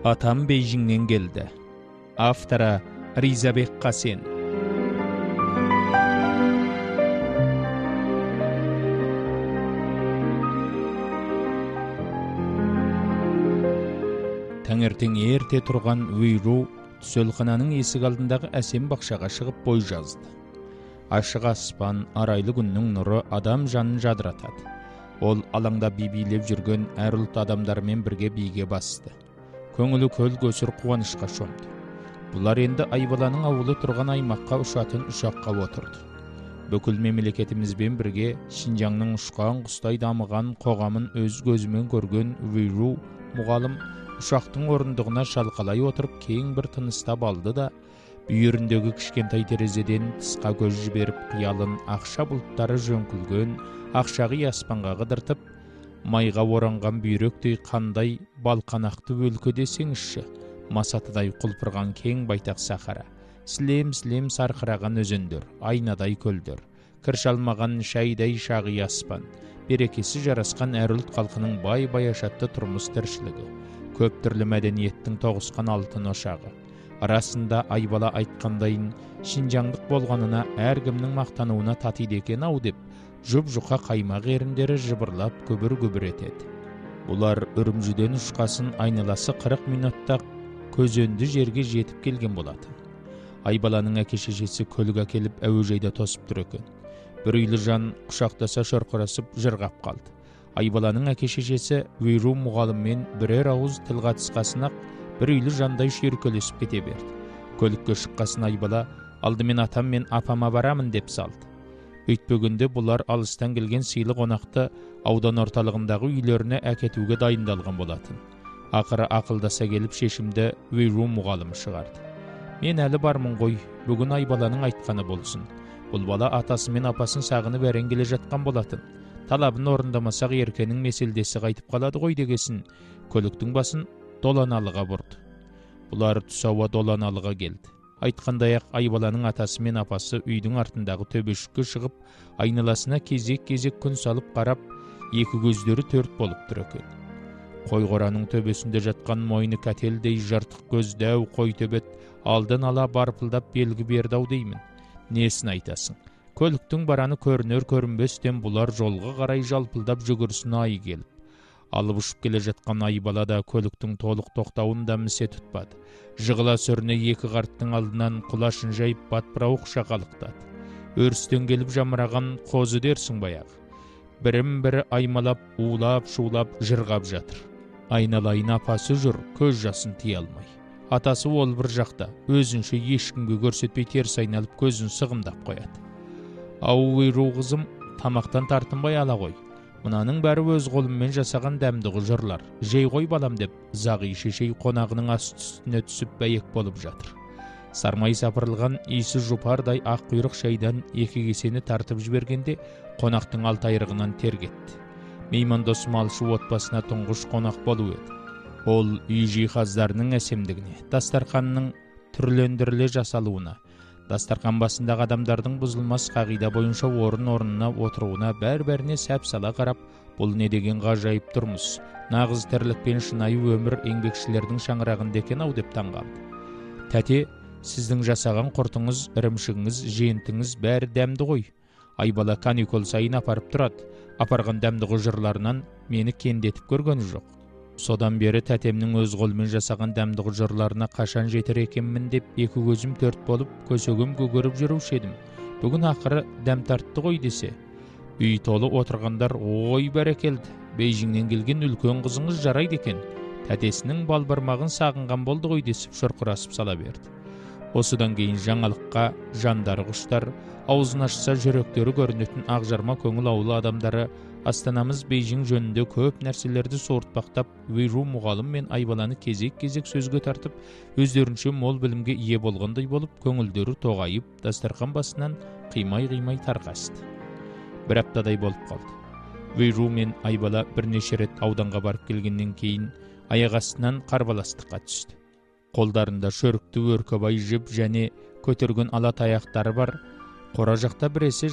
Атам Бейжіңнен келді. Авторы Ризабек Қасен. Таңертең ерте тұрған Уейру түсөлхананың есік алдындағы әсем бақшаға шығып бой жазды. Ашық аспан, арайлы күннің нұры адам жанын жадыратады. Ол алаңда билеп жүрген әр ұлт адамдармен бірге биге басты. Көңілі көл-көсір қуанышқа шомды. Бұлар енді Айбаланың ауылы тұрған аймаққа ұшатын ұшаққа отырды. Бүкіл мемлекетімізбен бірге Шинжаңның ұшқан құстай дамыған қоғамын өз көзімен көрген Уейру мұғалім ұшақтың орындығына шалқалай отырып кең бір тыныстап алды да, бүйіріндегі кішкентай терезеден тысқа көз жіберіп қиялын ақша бұлттары жөңкілген ақшағи аспанға қыдыртып, майға оранған бүйректей қандай балқанақты өлке десеңізші, масатыдай құлпырған кең байтақ сахара, сілем-сілем сарқыраған өзендер, айнадай көлдер, кір шалмаған шайдай шағи аспан, берекесі жарасқан әр ұлт халқының бай-баяшатты тұрмыс тіршілігі, көп түрлі мәдениеттің тоғысқан алтын ошағы. Арасында Айбала айтқандайын Шинжаңдық болғанына әркімнің мақтануына татиды екен ау деп, жұп-жұқа қаймақ еріндері жыбырлап көбір-көбір етеді. Бұлар Үрімжіден ұшқасын айналасы 40 минутта көзөнді жерге жетіп келген болатын. Айбаланың әке-шешесі көлік әкеліп әуежайда тосып тұр екен. Бір үйлі жан құшақтаса шұрқырасып жырғап қалды. Айбаланың әке-шешесі Уейру мұғаліммен бірер ауыз тіл қатысқасын-ақ бір үйлі жандай шүйіркелесіп кете берді. Көлікке шыққасын Айбала алдымен атам мен апама барамын деп салды. Өйтпегенде бұлар алыстан келген сыйлы қонақты аудан орталығындағы үйлеріне әкетуге дайындалған болатын. Ақыры ақылдаса келіп шешімді Уейру мұғалімі шығарды. Мен әлі бармын ғой, бүгін Айбаланың айтқаны болсын. Бұл бала атасы мен апасын сағынып әрең келе жатқан болатын. Талабын орындамасақ еркенің меселдесі қайтып қалады ғой дегесін, көліктің басын Доланалыға бұрды. Бұлар түс ауа Доланалыға келді. Айтқандай-ақ Айбаланың атасы мен апасы үйдің артындағы төбешікке шығып, айналасына кезек-кезек күн салып қарап, екі көздері төрт болып тұр екен. Қой қораның төбесінде жатқан мойны кәтелдей жыртық көз дәу қой төбет алдын ала барпылдап белгі берді-ау деймін. Несін айтасың? Көліктің бараны көрінер-көрінбестен бұлар жолға қарай жалпылдап жүгірсін ай келіп. Алып ұшып келе жатқан Айбала да көліктің толық тоқтауын да місе тұтпады. Жығыла сүріне екі қарттың алдынан құлашын жайып батпырауық шақалықтады. Өрістен келіп жамыраған қозы дерсің баяғы. Бірін-бірі аймалап, улап-шулап жырғап жатыр. Айналайын апасы жүр, көз жасын тия алмай. Атасы ол бір жақта, өзінше ешкімге көрсетпей теріс айналып көзін сығымдап қояды. Ау Уейру қызым, тамақтан тартынбай ала ғой. Мұнаның бәрі өз қолыммен жасаған дәмдігі жырлар. Жей ғой балам деп, зағи шешей қонағының асты-үстіне түсіп бәйек болып жатыр. Сармай сапырылған иісі жұпардай ақ құйрық шайдан екі кесені тартып жібергенде, қонақтың алтайырығынан тер кетті. Меймандос малшы отбасына тұңғыш қонақ болу еді. Ол үй жиһаздарының әсемдігіне, дастарханның түрлендіріле жасалуына, дастархан басындағы адамдардың бұзылмас қағида бойынша орын-орнына отыруына бәр-бәріне сәп-сала қарап, бұл не деген ғажайып тұрмыс, нағыз тірлік пен шынайы өмір еңбекшілердің шаңырағында екен-ау деп таңғалды. Тәте, сіздің жасаған құртыңыз, ірімшігіңіз, жентіңіз бәрі дәмді ғой. Айбала каникул сайын апарып тұрады. Апарған дәмді жырларынан мені кендетіп көргені жоқ. Содан бері тәтемнің өз қолымен жасаған дәмді жырларына қашан жетер екенмін деп екі көзім төрт болып көсегім көгеріп жүруші едім. Бүгін ақыры дәм тартты ғой десе. Үй толы отырғандар ой бәрекелді. Бейжіңнен келген үлкен қызыңыз жарайды екен. Тәтесінің балбырмағын сағынған болды ғой десіп шұрқырасып сала берді. Осыдан кейін жаңалыққа жандары құштар, аузын ашса жүректері көрінетін ақжарма көңіл ауылы адамдары Астанамыз Бейжің жөнінде көп нәрселерді суыртпақтап, Уейру мұғалім мен Айбаланы кезек-кезек сөзге тартып, өздерінше мол білімге ие болғандай болып, көңілдері тоғайып, дастархан басынан қимай-қимай тарқасты. Бір аптадай болып қалды. Уейру мен Айбала бірнеше рет ауданға барып келгеннен кейін аяқ астынан қарбаластыққа түсті. Қолдарында шөрікті өркебай жіп және көтерген ала таяқтары бар. Қора жақта біресе